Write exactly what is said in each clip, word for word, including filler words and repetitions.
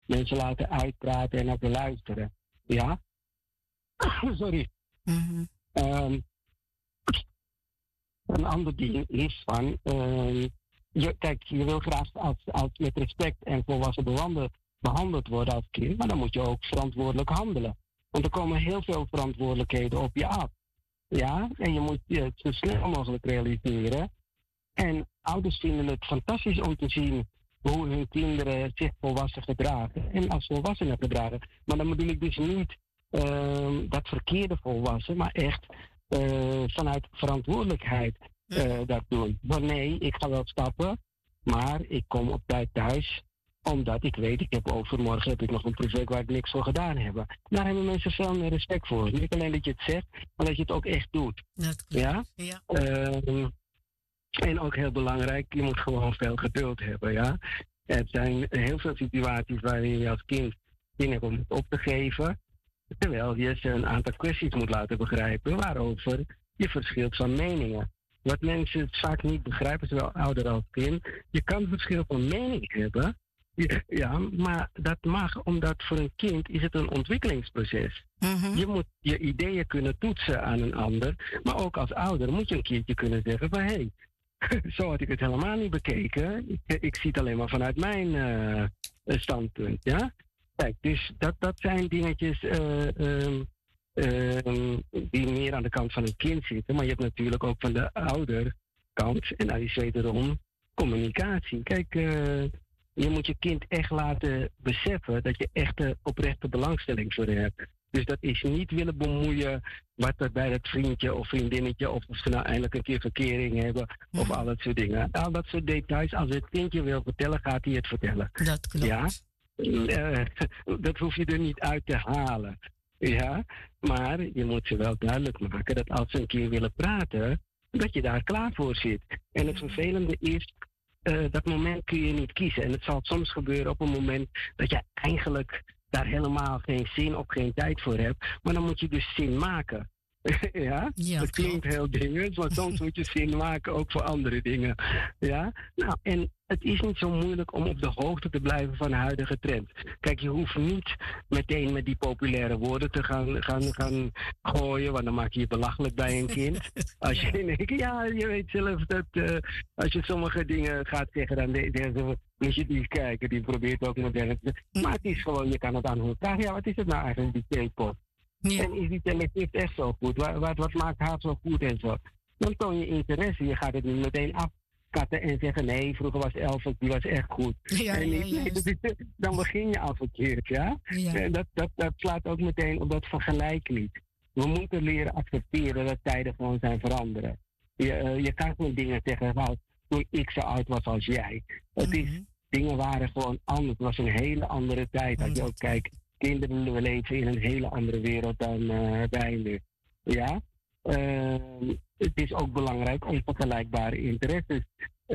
mensen laten uitpraten en naar te luisteren. Ja? Sorry. Mm-hmm. Um, een ander ding is van... Um, je, kijk, je wil graag als, als met respect en volwassen behandeld, behandeld worden als kind, maar dan moet je ook verantwoordelijk handelen. Want er komen heel veel verantwoordelijkheden op je af. Ja, en je moet je zo snel mogelijk realiseren. En ouders vinden het fantastisch om te zien hoe hun kinderen zich volwassen gedragen. En als volwassenen gedragen. Maar dan bedoel ik dus niet uh, dat verkeerde volwassen, maar echt uh, vanuit verantwoordelijkheid uh, dat doen. Maar nee, ik ga wel stappen, maar ik kom op tijd thuis. Omdat ik weet, ik heb overmorgen heb ik nog een project waar ik niks voor gedaan heb. Daar hebben mensen veel meer respect voor. Niet alleen dat je het zegt, maar dat je het ook echt doet. Dat ja? ja. Uh, en ook heel belangrijk, je moet gewoon veel geduld hebben. Ja? Er zijn heel veel situaties waarin je als kind dingen moet op te geven. Terwijl je ze een aantal kwesties moet laten begrijpen waarover je verschilt van meningen. Wat mensen vaak niet begrijpen, zowel ouder als kind. Je kan verschil van mening hebben. Ja, maar dat mag, omdat voor een kind is het een ontwikkelingsproces. Mm-hmm. Je moet je ideeën kunnen toetsen aan een ander. Maar ook als ouder moet je een keertje kunnen zeggen van... hé, hey, zo had ik het helemaal niet bekeken. Ik, ik zie het alleen maar vanuit mijn uh, standpunt. Ja? Kijk, dus dat, dat zijn dingetjes uh, um, um, die meer aan de kant van een kind zitten. Maar je hebt natuurlijk ook van de ouderkant. En dat is wederom communicatie. Kijk... Uh, Je moet je kind echt laten beseffen dat je echt oprechte belangstelling voor hebt. Dus dat is niet willen bemoeien wat er bij dat vriendje of vriendinnetje... of of ze nou eindelijk een keer verkering hebben of ja. al dat soort dingen. Al dat soort details, als het kindje wil vertellen, gaat hij het vertellen. Dat klopt. Ja? Uh, dat hoef je er niet uit te halen. Ja? Maar je moet ze wel duidelijk maken dat als ze een keer willen praten... dat je daar klaar voor zit. En het vervelende is... Uh, dat moment kun je niet kiezen. En het zal soms gebeuren op een moment dat je eigenlijk daar helemaal geen zin of geen tijd voor hebt. Maar dan moet je dus zin maken. ja? ja? Dat klinkt heel dingen, maar soms moet je zin maken ook voor andere dingen. Ja? Nou, en het is niet zo moeilijk om op de hoogte te blijven van de huidige trend. Kijk, je hoeft niet meteen met die populaire woorden te gaan, gaan, gaan gooien, want dan maak je je belachelijk bij een kind. Als je denkt, ja, je weet zelf dat uh, als je sommige dingen gaat zeggen, dan de, de, moet je die kijken, die probeert ook modern te zijn. Maar het is gewoon, je kan het aan hun vragen, ja, wat is het nou eigenlijk, die K-pop? Ja. En is die televisief echt zo goed? Wat, wat, wat maakt haar zo goed en zo? Dan toon je interesse, je gaat het niet meteen af. Katten en zeggen, nee, vroeger was Elvis, die was echt goed. Ja, en ja, ja, nee, dan begin je al verkeerd, ja? ja. En dat, dat, dat slaat ook meteen op dat vergelijk niet. We moeten leren accepteren dat tijden gewoon zijn veranderen. Je, uh, je kan gewoon dingen zeggen, nou, toen ik zo oud was als jij. Het mm-hmm. is, dingen waren gewoon anders. Het was een hele andere tijd. Als je ook kijkt, kinderen leven in een hele andere wereld dan uh, wij nu. Ja? Uh, het is ook belangrijk om vergelijkbare interesses uh,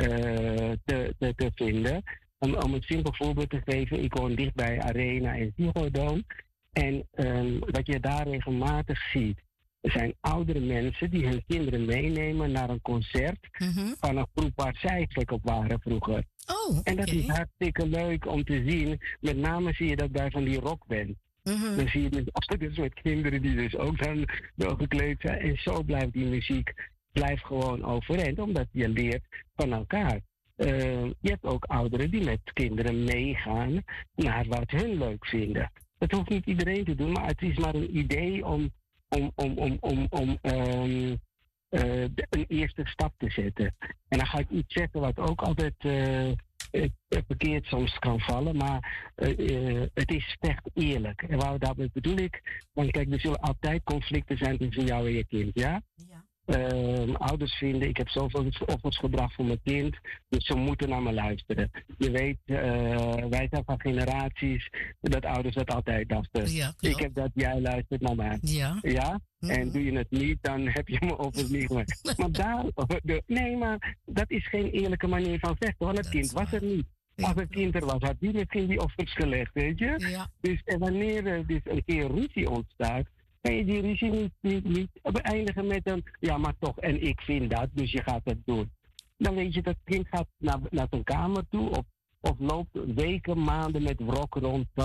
te, te, te vinden. Om, om een simpel voorbeeld te geven, ik woon dichtbij Arena en Ziggo Dome. En um, wat je daar regelmatig ziet, er zijn oudere mensen die hun kinderen meenemen naar een concert mm-hmm. van een groep waar zij gek op waren vroeger. Oh, okay. En dat is hartstikke leuk om te zien. Met name zie je dat bij van die rockbands. Mm-hmm. Dan zie je dus ouders met kinderen die dus ook dan wel gekleed zijn. En zo blijft die muziek blijft gewoon overeind, omdat je leert van elkaar. Uh, je hebt ook ouderen die met kinderen meegaan naar wat hun leuk vinden. Dat hoeft niet iedereen te doen, maar het is maar een idee om, om, om, om, om, om um, uh, een eerste stap te zetten. En dan ga ik iets zeggen wat ook altijd uh, verkeerd soms kan vallen, maar uh, uh, het is echt eerlijk. En waar daarmee bedoel ik? Want kijk, er zullen altijd conflicten zijn tussen jou en je kind, ja? Ja. Uh, ouders vinden, ik heb zoveel offers gebracht voor mijn kind, dus ze moeten naar me luisteren. Je weet, uh, wij zijn van generaties dat ouders dat altijd dachten. Ja, ik heb dat, jij luistert naar mij. Ja. Ja? Mm-hmm. En doe je het niet, dan heb je me overvliegen. Maar daar, de, nee, maar dat is geen eerlijke manier van vechten, want het kind was er niet. Als het kind er was, had die misschien die offers gelegd, weet je? Ja. Dus en wanneer er dus een keer ruzie ontstaat, kan je die ruzie niet, niet, niet beëindigen met een, ja, maar toch, en ik vind dat, dus je gaat het doen. Dan weet je, dat kind gaat naar, naar zijn kamer toe of, of loopt weken, maanden met wrok rond.